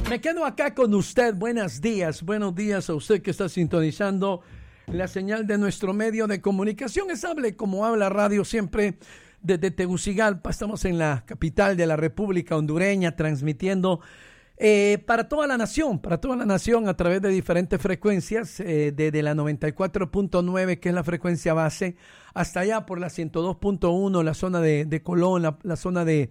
Me quedo acá con usted. Buenos días a usted que está sintonizando la señal de nuestro medio de comunicación. Es Hable Como Habla Radio, siempre desde Tegucigalpa. Estamos en la capital de la República Hondureña, transmitiendo para toda la nación a través de diferentes frecuencias, desde la 94.9, que es la frecuencia base, hasta allá por la 102.1, la zona de Colón, la zona de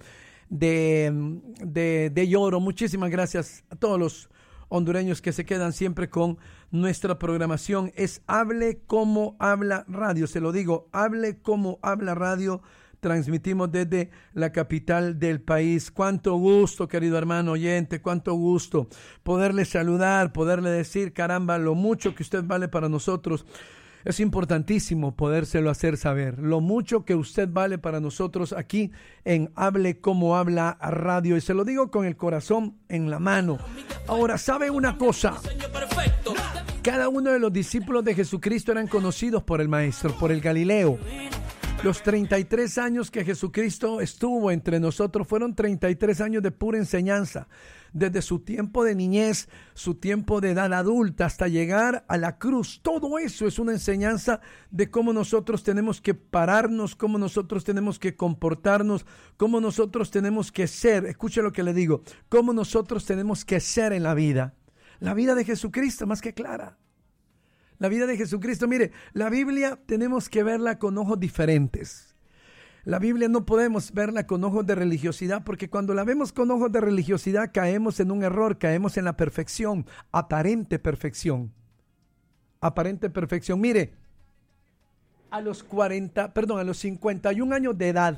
Lloro. Muchísimas gracias a todos los hondureños que se quedan siempre con nuestra programación. Es Hable Como Habla Radio, se lo digo, Hable Como Habla Radio. Transmitimos desde la capital del país. Cuánto gusto, querido hermano oyente, cuánto gusto poderle saludar, poderle decir, caramba, lo mucho que usted vale para nosotros. Es importantísimo podérselo hacer saber, lo mucho que usted vale para nosotros aquí en Hable Como Habla Radio. Y se lo digo con el corazón en la mano. Ahora, ¿sabe una cosa? Cada uno de los discípulos de Jesucristo eran conocidos por el Maestro, por el Galileo. Los 33 años que Jesucristo estuvo entre nosotros fueron 33 años de pura enseñanza. Desde su tiempo de niñez, su tiempo de edad adulta, hasta llegar a la cruz. Todo eso es una enseñanza de cómo nosotros tenemos que pararnos, cómo nosotros tenemos que comportarnos, cómo nosotros tenemos que ser. Escuche lo que le digo. Cómo nosotros tenemos que ser en la vida. La vida de Jesucristo, más que clara. La vida de Jesucristo, mire, la Biblia tenemos que verla con ojos diferentes. La Biblia no podemos verla con ojos de religiosidad, porque cuando la vemos con ojos de religiosidad caemos en un error, caemos en la perfección, aparente perfección. Aparente perfección. Mire, a los 51 años de edad,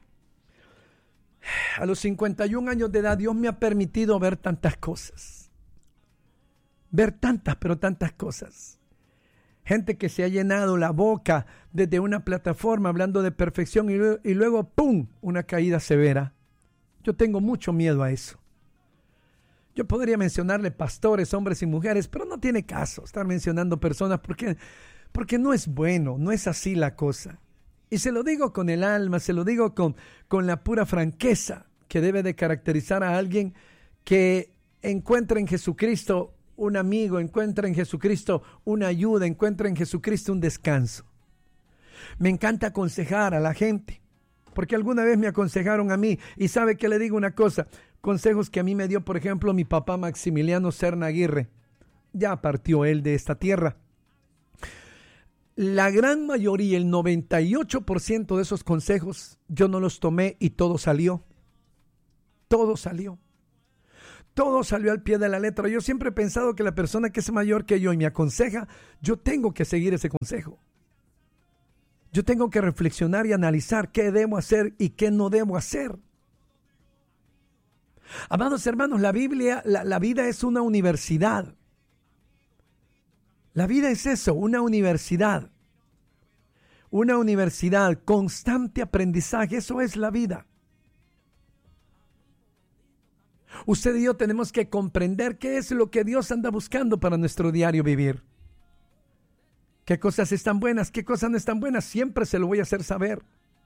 Dios me ha permitido ver tantas cosas. Ver tantas, pero tantas cosas. Gente que se ha llenado la boca desde una plataforma hablando de perfección y luego, ¡pum!, una caída severa. Yo tengo mucho miedo a eso. Yo podría mencionarle pastores, hombres y mujeres, pero no tiene caso estar mencionando personas porque no es bueno, no es así la cosa. Y se lo digo con el alma, se lo digo con la pura franqueza que debe de caracterizar a alguien que encuentra en Jesucristo un amigo, encuentra en Jesucristo una ayuda, encuentra en Jesucristo un descanso. Me encanta aconsejar a la gente, porque alguna vez me aconsejaron a mí, y sabe que le digo una cosa, consejos que a mí me dio, por ejemplo, mi papá Maximiliano Serna Aguirre. Ya partió él de esta tierra. La gran mayoría, el 98% de esos consejos, yo no los tomé y todo salió. Todo salió. Todo salió al pie de la letra. Yo siempre he pensado que la persona que es mayor que yo y me aconseja, yo tengo que seguir ese consejo. Yo tengo que reflexionar y analizar qué debo hacer y qué no debo hacer. Amados hermanos, la Biblia, la vida es una universidad. La vida es eso, una universidad. Una universidad, constante aprendizaje, eso es la vida. Usted y yo tenemos que comprender qué es lo que Dios anda buscando para nuestro diario vivir. ¿Qué cosas están buenas? ¿Qué cosas no están buenas? Siempre se lo voy a hacer saber.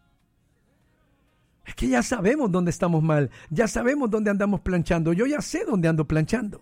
Es que ya sabemos dónde estamos mal. Ya sabemos dónde andamos planchando. Yo ya sé dónde ando planchando.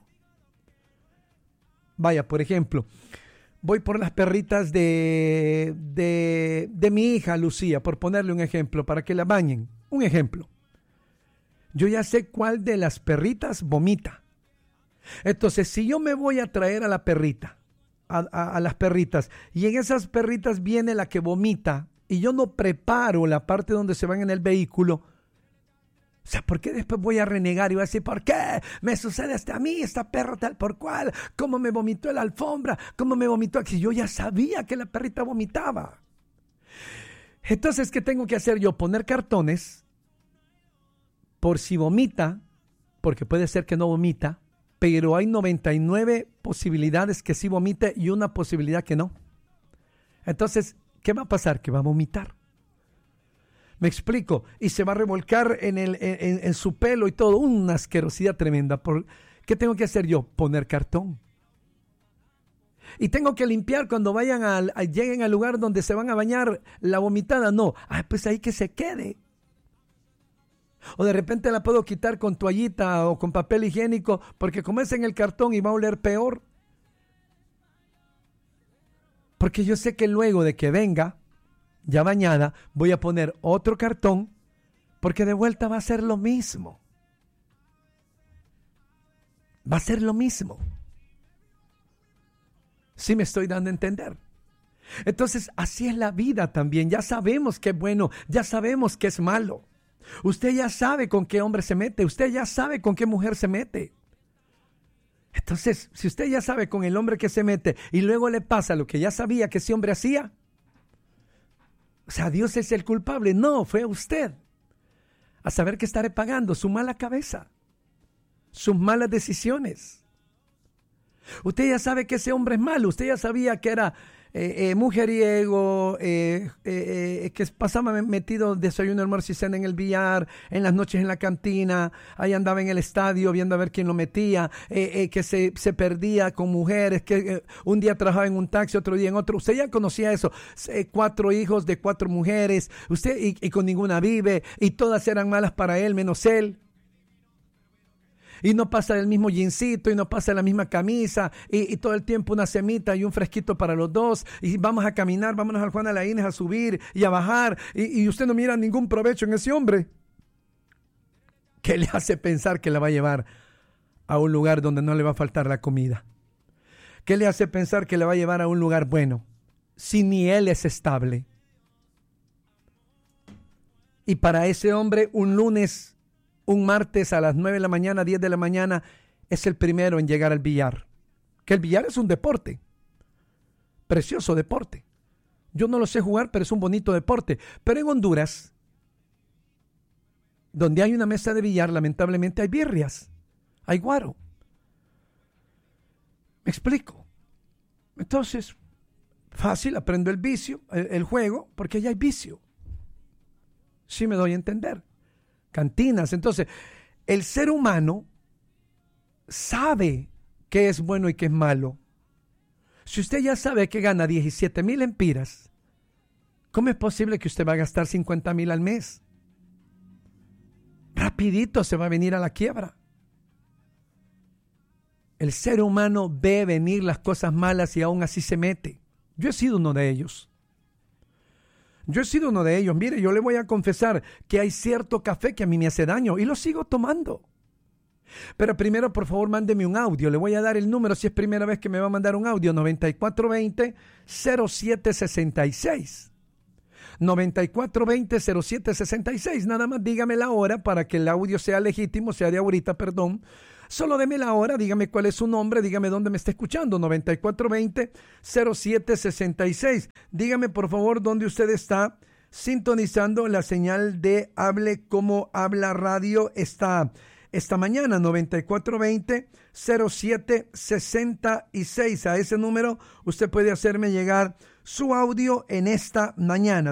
Vaya, por ejemplo, voy por las perritas de mi hija Lucía, por ponerle un ejemplo, para que la bañen. Un ejemplo. Yo ya sé cuál de las perritas vomita. Entonces, si yo me voy a traer a la perrita, a las perritas, y en esas perritas viene la que vomita, y yo no preparo la parte donde se van en el vehículo, o sea, ¿por qué después voy a renegar y voy a decir, ¿por qué me sucede esto a mí, esta perra tal por cual? ¿Cómo me vomitó en la alfombra? ¿Cómo me vomitó aquí? Yo ya sabía que la perrita vomitaba. Entonces, ¿qué tengo que hacer yo? Poner cartones por si vomita, porque puede ser que no vomita, pero hay 99 posibilidades que sí vomite y una posibilidad que no. Entonces, ¿qué va a pasar? Que va a vomitar. Me explico. Y se va a revolcar en su pelo y todo. Una asquerosidad tremenda. ¿Qué tengo que hacer yo? Poner cartón. Y tengo que limpiar cuando lleguen al lugar donde se van a bañar la vomitada. No. Pues ahí que se quede. O de repente la puedo quitar con toallita o con papel higiénico, porque como es en el cartón y va a oler peor. Porque yo sé que luego de que venga, ya bañada, voy a poner otro cartón, porque de vuelta va a ser lo mismo. Va a ser lo mismo. Sí me estoy dando a entender. Entonces, así es la vida también. Ya sabemos qué es bueno, ya sabemos qué es malo. Usted ya sabe con qué hombre se mete, usted ya sabe con qué mujer se mete. Entonces, si usted ya sabe con el hombre que se mete y luego le pasa lo que ya sabía que ese hombre hacía, o sea, Dios es el culpable. No, fue usted. A saber que estaré pagando su mala cabeza, sus malas decisiones. Usted ya sabe que ese hombre es malo, usted ya sabía que era mujeriego, que pasaba metido desayuno, almuerzo y cena en el billar, en las noches en la cantina, ahí andaba en el estadio viendo a ver quién lo metía, que se perdía con mujeres, que un día trabajaba en un taxi, otro día en otro. Usted ya conocía eso, 4 hijos de 4 mujeres, usted y con ninguna vive, y todas eran malas para él, menos él. Y no pasa del mismo jeansito, y no pasa la misma camisa, y todo el tiempo una semita y un fresquito para los dos, y vamos a caminar, vámonos al Juan Alaínez a subir y a bajar, y usted no mira ningún provecho en ese hombre. ¿Qué le hace pensar que la va a llevar a un lugar donde no le va a faltar la comida? ¿Qué le hace pensar que le va a llevar a un lugar bueno, si ni él es estable? Y para ese hombre, un martes a las 9 de la mañana, 10 de la mañana, es el primero en llegar al billar. Que el billar es un deporte. Precioso deporte. Yo no lo sé jugar, pero es un bonito deporte. Pero en Honduras, donde hay una mesa de billar, lamentablemente hay birrias. Hay guaro. ¿Me explico? Entonces, fácil, aprendo el vicio, el juego, porque ya hay vicio. Sí me doy a entender. Cantinas. Entonces, el ser humano sabe qué es bueno y qué es malo. Si usted ya sabe que gana 17,000 empiras, ¿cómo es posible que usted va a gastar 50,000 al mes? Rapidito se va a venir a la quiebra. El ser humano ve venir las cosas malas y aún así se mete. Yo he sido uno de ellos. Mire, yo le voy a confesar que hay cierto café que a mí me hace daño y lo sigo tomando. Pero primero, por favor, mándeme un audio. Le voy a dar el número si es primera vez que me va a mandar un audio. 9420-0766. 9420-0766. Nada más dígame la hora para que el audio sea legítimo, sea de ahorita, perdón. Solo deme la hora, dígame cuál es su nombre, dígame dónde me está escuchando, 9420-0766. Dígame, por favor, dónde usted está sintonizando la señal de Hable Como Habla Radio esta mañana, 9420-0766. A ese número usted puede hacerme llegar su audio en esta mañana,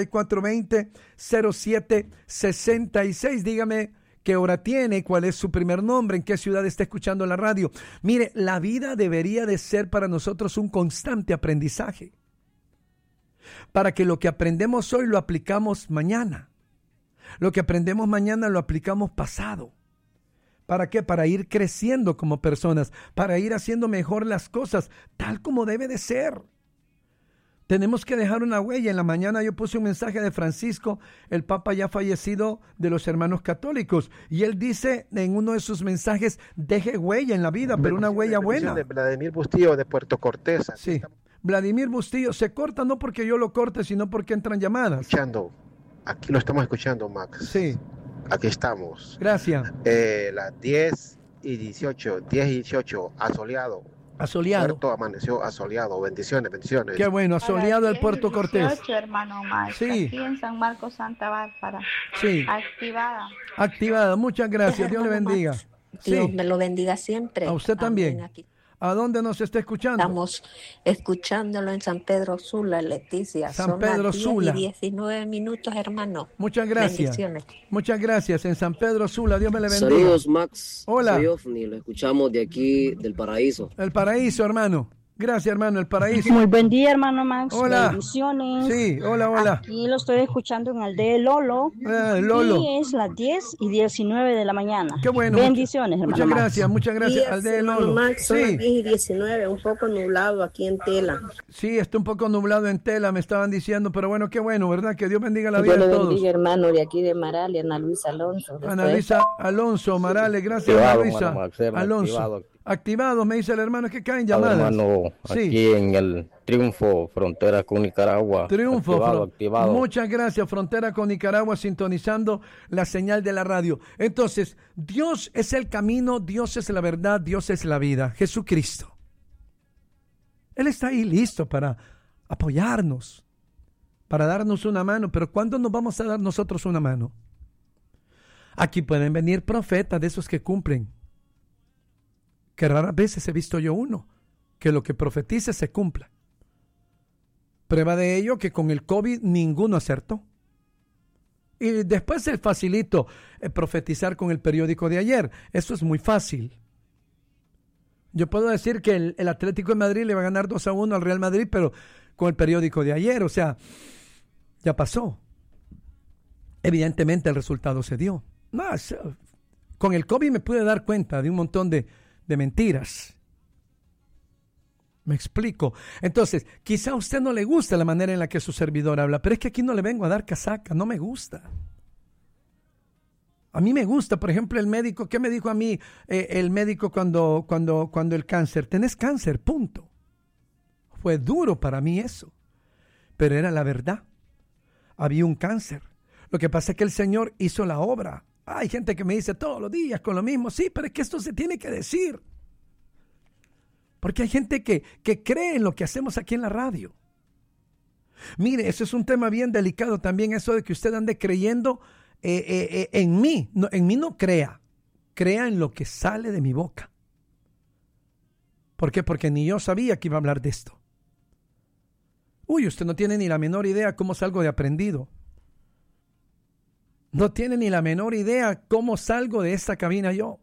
9420-0766. Dígame qué hora tiene, cuál es su primer nombre, en qué ciudad está escuchando la radio. Mire, la vida debería de ser para nosotros un constante aprendizaje, para que lo que aprendemos hoy lo aplicamos mañana, lo que aprendemos mañana lo aplicamos pasado. ¿Para qué? Para ir creciendo como personas, para ir haciendo mejor las cosas, tal como debe de ser. Tenemos que dejar una huella. En la mañana yo puse un mensaje de Francisco, el Papa ya fallecido de los hermanos católicos, y él dice en uno de sus mensajes, deje huella en la vida, pero una huella buena. De Vladimir Bustillo de Puerto Cortés. Sí, Vladimir Bustillo, se corta no porque yo lo corte, sino porque entran llamadas. Aquí lo estamos escuchando, Max. Sí. Aquí estamos. Gracias. Las 10:18, asoleado. Puerto amaneció asoleado. Bendiciones. Qué bueno, asoleado el Puerto Cortés. 18, hermano Max. Sí. Aquí en San Marcos, Santa Bárbara. Sí. Activada. Muchas gracias. Dios le bendiga. Sí. Dios me lo bendiga siempre. A usted también. Aquí. ¿A dónde nos está escuchando? Estamos escuchándolo en San Pedro Sula, Leticia. San Pedro Sula. 19 minutos, hermano. Muchas gracias. Bendiciones. Muchas gracias. En San Pedro Sula, Dios me le bendiga. Saludos, Max. Hola. Soy Ofni, lo escuchamos de aquí, del Paraíso. El Paraíso, hermano. Gracias, hermano, el paraíso. Muy buen día, hermano Max. Hola. Bendiciones. Sí, hola. Aquí lo estoy escuchando en Aldea Lolo. Lolo. Y es las 10:19 de la mañana. Qué bueno. Bendiciones, hermano Max. Muchas gracias, Aldea Lolo. Max, son las 10:19, un poco nublado aquí en Tela. Sí, está un poco nublado en Tela, me estaban diciendo, pero bueno, qué bueno, ¿verdad? Que Dios bendiga la vida de todos. Bendiga, hermano, de aquí de Marale, Ana Luisa Alonso. Ana Luisa Alonso, Marale, gracias, Ana Luisa Alonso. Activados, me dice el hermano, que caen llamadas. Hermano, aquí en el Triunfo, frontera con Nicaragua. Activado. Muchas gracias, frontera con Nicaragua, sintonizando la señal de la radio. Entonces, Dios es el camino, Dios es la verdad, Dios es la vida, Jesucristo. Él está ahí listo para apoyarnos, para darnos una mano, pero ¿cuándo nos vamos a dar nosotros una mano? Aquí pueden venir profetas de esos que cumplen, que raras veces he visto yo uno, que lo que profetice se cumpla. Prueba de ello que con el COVID ninguno acertó. Y después es facilito profetizar con el periódico de ayer. Eso es muy fácil. Yo puedo decir que el Atlético de Madrid le va a ganar 2-1 al Real Madrid, pero con el periódico de ayer, o sea, ya pasó. Evidentemente el resultado se dio. Más, con el COVID me pude dar cuenta de un montón de mentiras. Me explico. Entonces, quizá a usted no le gusta la manera en la que su servidor habla, pero es que aquí no le vengo a dar casaca, no me gusta. A mí me gusta, por ejemplo, el médico. ¿Qué me dijo a mí el médico cuando el cáncer? Tenés cáncer, punto. Fue duro para mí eso, pero era la verdad. Había un cáncer. Lo que pasa es que el Señor hizo la obra. Hay gente que me dice todos los días con lo mismo. Sí, pero es que esto se tiene que decir. Porque hay gente que cree en lo que hacemos aquí en la radio. Mire, eso es un tema bien delicado también, eso de que usted ande creyendo en mí. No, en mí no crea. Crea en lo que sale de mi boca. ¿Por qué? Porque ni yo sabía que iba a hablar de esto. Uy, usted no tiene ni la menor idea cómo salgo de aprendido. No tiene ni la menor idea cómo salgo de esta cabina yo.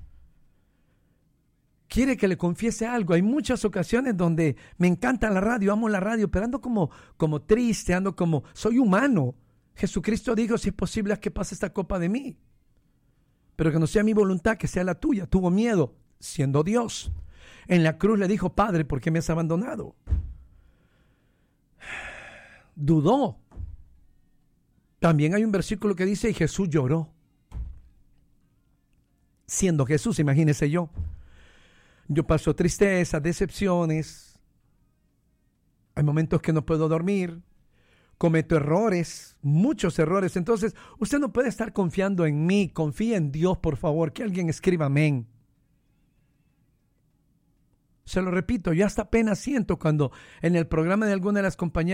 Quiere que le confiese algo. Hay muchas ocasiones donde me encanta la radio, amo la radio, pero ando como triste, ando como, soy humano. Jesucristo dijo, si es posible, haz que pase esta copa de mí. Pero que no sea mi voluntad, que sea la tuya. Tuvo miedo, siendo Dios. En la cruz le dijo, Padre, ¿por qué me has abandonado? Dudó. También hay un versículo que dice, y Jesús lloró. Siendo Jesús, imagínese yo. Yo paso tristeza, decepciones. Hay momentos que no puedo dormir. Cometo errores, muchos errores. Entonces, usted no puede estar confiando en mí. Confía en Dios, por favor. Que alguien escriba amén. Se lo repito, yo hasta apenas siento cuando en el programa de alguna de las compañeras